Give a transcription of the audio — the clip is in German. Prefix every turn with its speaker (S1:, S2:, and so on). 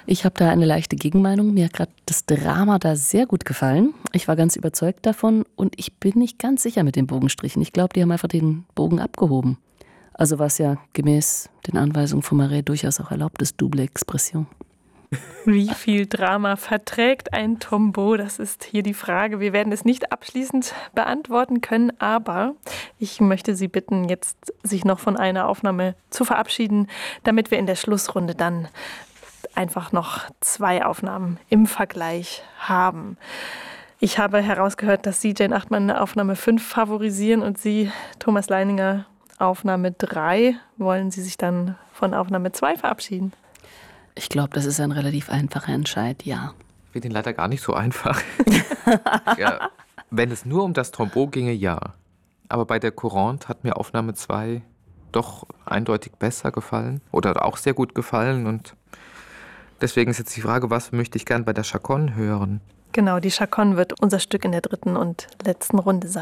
S1: Ich habe da eine leichte Gegenmeinung. Mir hat gerade das Drama da sehr gut gefallen. Ich war ganz überzeugt davon und ich bin nicht ganz sicher mit den Bogenstrichen. Ich glaube, die haben einfach den Bogen abgehoben. Also was ja gemäß den Anweisungen von Marais durchaus auch erlaubt ist, Double Expression.
S2: Wie viel Drama verträgt ein Tombeau? Das ist hier die Frage. Wir werden es nicht abschließend beantworten können, aber ich möchte Sie bitten, jetzt sich noch von einer Aufnahme zu verabschieden, damit wir in der Schlussrunde dann einfach noch 2 Aufnahmen im Vergleich haben. Ich habe herausgehört, dass Sie, Jane Achtmann, Aufnahme 5 favorisieren und Sie, Thomas Leininger, Aufnahme 3. Wollen Sie sich dann von Aufnahme 2 verabschieden?
S1: Ich glaube, das ist ein relativ einfacher Entscheid, ja.
S3: Ich finde ihn leider gar nicht so einfach. Ja, wenn es nur um das Tombeau ginge, ja. Aber bei der Courante hat mir Aufnahme 2 doch eindeutig besser gefallen oder auch sehr gut gefallen. Und deswegen ist jetzt die Frage, was möchte ich gern bei der Chaconne hören?
S2: Genau, die Chaconne wird unser Stück in der 3. und letzten Runde sein.